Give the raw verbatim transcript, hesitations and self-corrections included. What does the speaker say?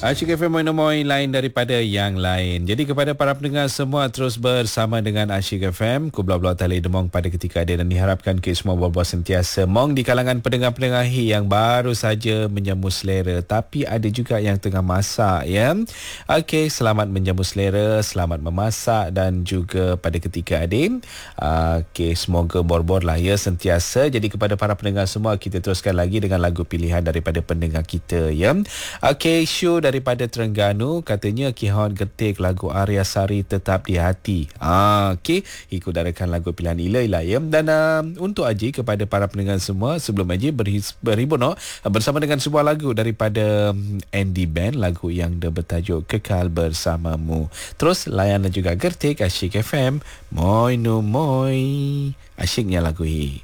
Asyik F M Moin lain daripada yang lain. Jadi kepada para pendengar semua terus bersama dengan Asyik F M, Kubla-Bla Tali Demong pada ketika ada, dan diharapkan ke semua buah-buah sentiasa mong di kalangan pendengar-pendengar hi yang baru saja menjamu selera, tapi ada juga yang tengah masak ya. Okey, selamat menjamu selera, selamat memasak dan juga pada ketika ada. Okey, semoga bor-bor lah ya sentiasa. Jadi kepada para pendengar semua, kita teruskan lagi dengan lagu pilihan daripada pendengar kita ya. Okey, show daripada Terengganu katanya Kihon getik lagu Arya Sari Tetap di Hati. Ah, okey, ikut darakan lagu pilihan Ila Ila ya. Dan uh, untuk Aji kepada para pendengar semua, sebelum Aji berhibur no, bersama dengan sebuah lagu daripada Andy Band, lagu yang dia bertajuk Kekal Bersamamu. Terus layan dan juga gertik Asyik F M. Moi no moi. Asyiknya lagu ini.